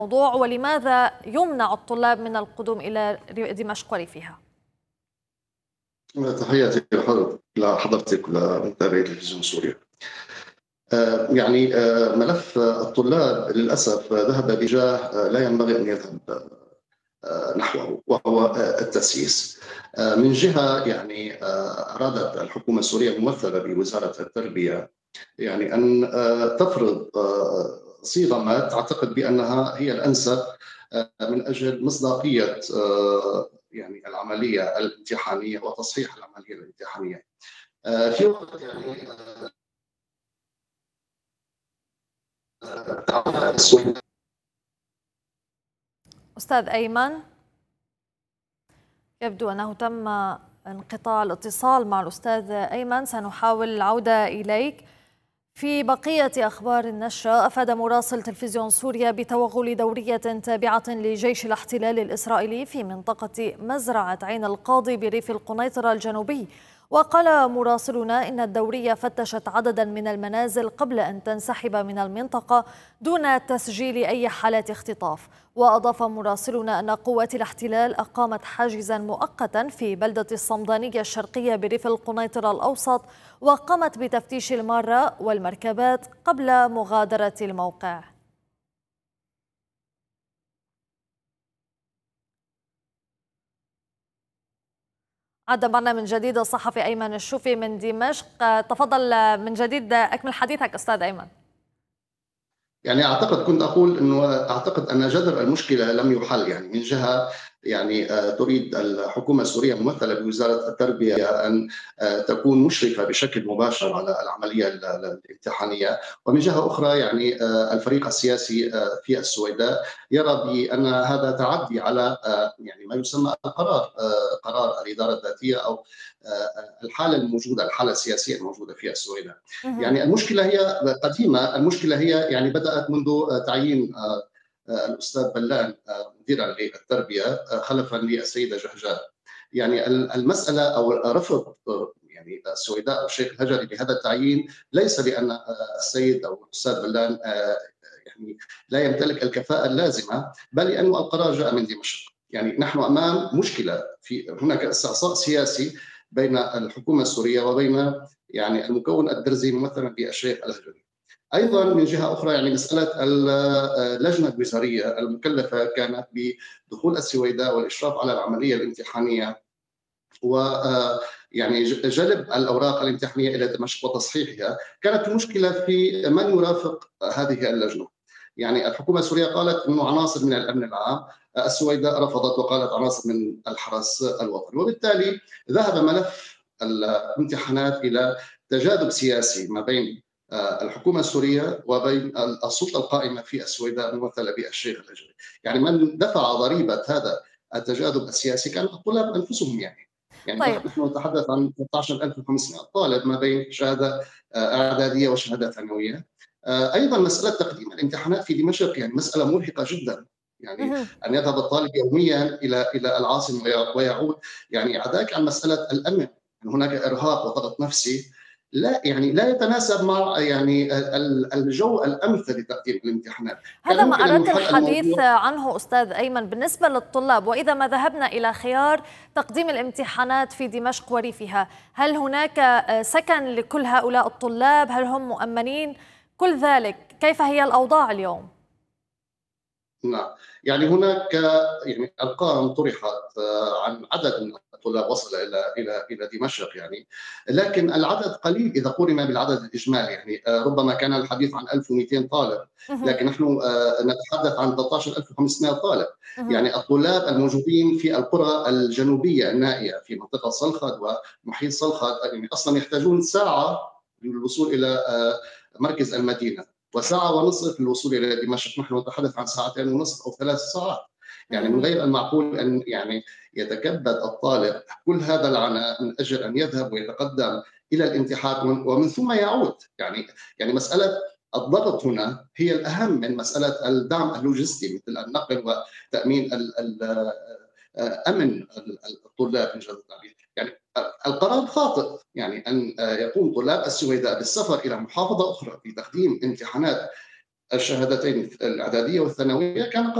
الموضوع، ولماذا يمنع الطلاب من القدوم إلى دمشق وريفها؟ تحياتي لحضرتك ولمتابعي تلفزيون سوريا. ملف الطلاب للأسف ذهب باتجاه لا ينبغي أن يذهب نحوه، وهو التسييس. من جهة أرادت الحكومة السورية الممثلة بوزارة التربية أن تفرض صيغة ما تعتقد بأنها هي الأنسب من أجل مصداقية العملية الامتحانية وتصحيح العملية الامتحانية. في وقت أستاذ أيمن، يبدو أنه تم انقطاع الاتصال مع الأستاذ أيمن، سنحاول العودة إليك. في بقية أخبار النشرة، أفاد مراسل تلفزيون سوريا بتوغل دورية تابعة لجيش الاحتلال الإسرائيلي في منطقة مزرعة عين القاضي بريف القنيطرة الجنوبي. وقال مراسلنا إن الدورية فتشت عددا من المنازل قبل أن تنسحب من المنطقة دون تسجيل أي حالات اختطاف. وأضاف مراسلنا أن قوات الاحتلال أقامت حاجزا مؤقتا في بلدة الصمدانية الشرقية بريف القنيطرة الأوسط، وقامت بتفتيش المارة والمركبات قبل مغادرة الموقع. عاد معنا من جديد الصحفي أيمن الشوفي من دمشق. تفضل من جديد، أكمل حديثك أستاذ أيمن. كنت أقول أنه أعتقد أن جذر المشكلة لم يحل. من جهة تريد الحكومة السورية الممثلة بوزارة التربية أن تكون مشرفة بشكل مباشر على العملية الامتحانية، ومن جهة أخرى الفريق السياسي في السويداء يرى بأن هذا تعدي على ما يسمى القرار، قرار الإدارة الذاتية أو الحالة السياسية الموجودة في السويداء. المشكلة هي قديمة، المشكلة هي بدأت منذ تعيين الأستاذ بلان مديرا للتربية خلفا للسيدة جهجان. المسألة أو رفض السويداء أو الشيخ الهجري بهذا التعيين ليس لأن السيد أو الأستاذ بلان لا يمتلك الكفاءة اللازمة، بل لأن القرار جاء من دمشق. نحن أمام مشكلة، هناك استعصاء سياسي بين الحكومة السورية وبين المكون الدرزي ممثلا بالشيخ الهجري. ايضا من جهه اخرى مساله اللجنه الوزاريه المكلفه كانت بدخول السويداء والاشراف على العمليه الامتحانيه و جلب الاوراق الامتحانيه الى دمشق وتصحيحها. كانت المشكله في من يرافق هذه اللجنه. الحكومه السوريه قالت انه عناصر من الامن العام، السويداء رفضت وقالت عناصر من الحرس الوطني، وبالتالي ذهب ملف الامتحانات الى تجاذب سياسي ما بين الحكومة السورية وبين السلطة القائمة في السويداء الممثلة بالشيخ الهجري. من دفع ضريبة هذا التجاذب السياسي كان الطلاب أنفسهم. طيب. نحن نتحدث عن 13500 طالب ما بين شهادة إعدادية وشهادة ثانوية. أيضا مسألة تقديم الامتحانات في دمشق مسألة مرهقة جدا. أن يذهب الطالب يوميا إلى العاصمة ويعود. عداك عن مسألة الأمن، هناك إرهاق وضغط نفسي لا يتناسب مع الجو الامثل لتقديم الامتحانات. هذا ما أردت الحديث عنه أستاذ أيمن. بالنسبة للطلاب، وإذا ما ذهبنا إلى خيار تقديم الامتحانات في دمشق وريفها، هل هناك سكن لكل هؤلاء الطلاب؟ هل هم مؤمنين؟ كل ذلك كيف هي الأوضاع اليوم؟ نعم، هناك ارقام طرحت عن عدد من الطلاب وصل الى دمشق، لكن العدد قليل اذا قورن بالعدد الاجمالي. ربما كان الحديث عن 1200 طالب، لكن نحن نتحدث عن 13500 طالب. الطلاب الموجودين في القرى الجنوبيه النائيه في منطقه صلخد ومحيط صلخد اصلا يحتاجون ساعه للوصول الى مركز المدينه، وساعة ونصف للوصول إلى دمشق. نحن نتحدث عن ساعتين ونصف أو 3 ساعات. من غير المعقول أن يتكبد الطالب كل هذا العناء من أجل أن يذهب ويتقدم إلى الامتحان ومن ثم يعود. مسألة الضغط هنا هي الأهم من مسألة الدعم اللوجستي مثل النقل وتأمين أمن الطلاب من جهة التعليم. القرار خاطئ، أن يقوم طلاب السويداء بالسفر إلى محافظة أخرى لتقديم امتحانات الشهادتين الإعدادية والثانوية كان